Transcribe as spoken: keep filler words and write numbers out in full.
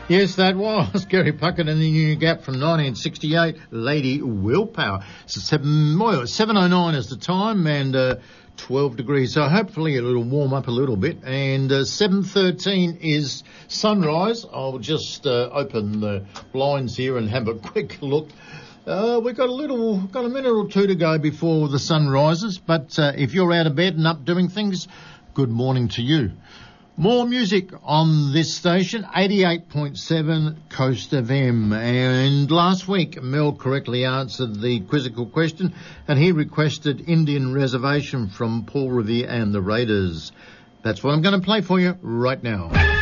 Yes, that was Gary Puckett and the New Gap from nineteen sixty-eight, Lady Willpower. So seven, well, seven oh nine is the time and uh, twelve degrees, so hopefully it'll warm up a little bit. And uh, seven thirteen is sunrise. I'll just uh, open the blinds here and have a quick look. Uh, we've got a little, got a minute or two to go before the sun rises, but uh, if you're out of bed and up doing things, good morning to you. More music on this station, eighty-eight point seven Coast F M. And last week, Mel correctly answered the quizzical question, and he requested Indian Reservation from Paul Revere and the Raiders. That's what I'm going to play for you right now.